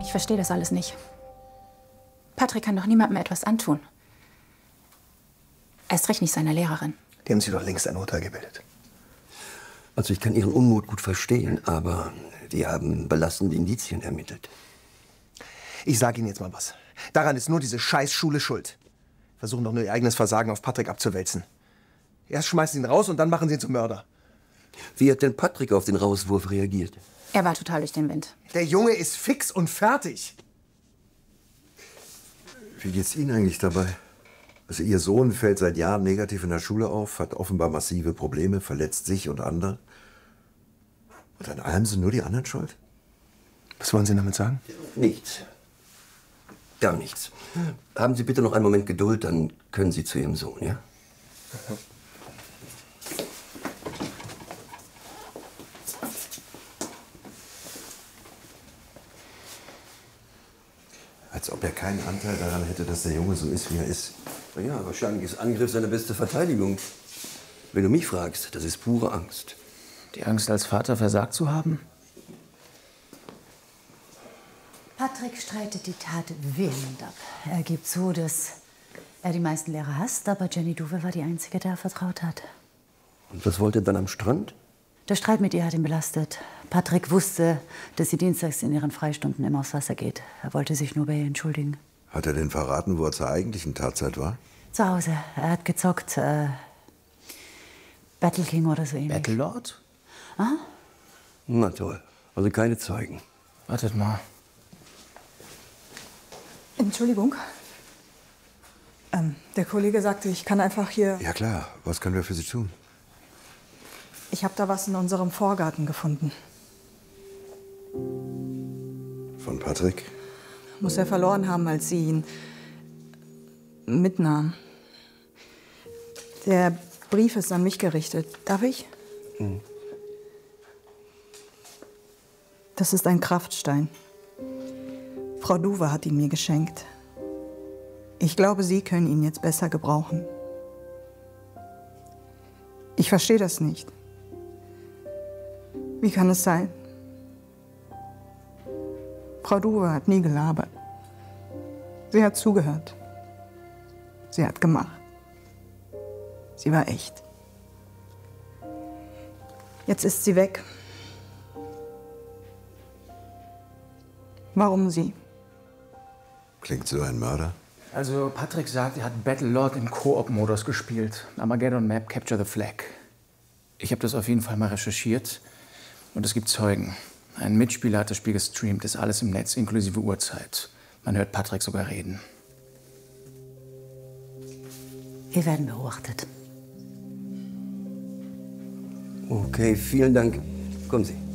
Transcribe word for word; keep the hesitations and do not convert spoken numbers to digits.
Ich verstehe das alles nicht. Patrick kann doch niemandem etwas antun. Erst recht nicht seiner Lehrerin. Die haben Sie doch längst ein Urteil gebildet. Also ich kann Ihren Unmut gut verstehen, aber die haben belastende Indizien ermittelt. Ich sage Ihnen jetzt mal was. Daran ist nur diese Scheißschule schuld. Versuchen doch nur Ihr eigenes Versagen auf Patrick abzuwälzen. Erst schmeißen Sie ihn raus und dann machen Sie ihn zum Mörder. Wie hat denn Patrick auf den Rauswurf reagiert? Er war total durch den Wind. Der Junge ist fix und fertig. Wie geht's Ihnen eigentlich dabei? Also Ihr Sohn fällt seit Jahren negativ in der Schule auf, hat offenbar massive Probleme, verletzt sich und andere. Und an allem sind nur die anderen schuld? Was wollen Sie damit sagen? Nichts. Gar nichts. Haben Sie bitte noch einen Moment Geduld, dann können Sie zu Ihrem Sohn, ja? Mhm. Als ob er keinen Anteil daran hätte, dass der Junge so ist, wie er ist. Na ja, wahrscheinlich ist Angriff seine beste Verteidigung. Wenn du mich fragst, das ist pure Angst. Die Angst, als Vater versagt zu haben? Patrick streitet die Tat vehement ab. Er gibt zu, dass er die meisten Lehrer hasst, aber Jenny Duwe war die Einzige, der er vertraut hat. Und was wollte er dann am Strand? Der Streit mit ihr hat ihn belastet. Patrick wusste, dass sie dienstags in ihren Freistunden immer aufs Wasser geht. Er wollte sich nur bei ihr entschuldigen. Hat er denn verraten, wo er zur eigentlichen Tatzeit war? Zu Hause. Er hat gezockt. Äh, Battle King oder so ähnlich. Battlelord? Aha. Na toll. Also keine Zeugen. Wartet mal. Entschuldigung. Ähm, der Kollege sagte, ich kann einfach hier... Ja klar, was können wir für Sie tun? Ich habe da was in unserem Vorgarten gefunden. Von Patrick? Muss er verloren haben, als sie ihn mitnahm. Der Brief ist an mich gerichtet. Darf ich? Mhm. Das ist ein Kraftstein. Frau Duwe hat ihn mir geschenkt. Ich glaube, Sie können ihn jetzt besser gebrauchen. Ich verstehe das nicht. Wie kann es sein? Frau Duwe hat nie gelabert. Sie hat zugehört. Sie hat gemacht. Sie war echt. Jetzt ist sie weg. Warum sie? Klingt so ein Mörder? Also Patrick sagt, er hat Battlelord im Koop-Modus gespielt. Armageddon Map, Capture the Flag. Ich habe das auf jeden Fall mal recherchiert. Und es gibt Zeugen. Ein Mitspieler hat das Spiel gestreamt, ist alles im Netz, inklusive Uhrzeit. Man hört Patrick sogar reden. Wir werden beobachtet. Okay, vielen Dank. Kommen Sie.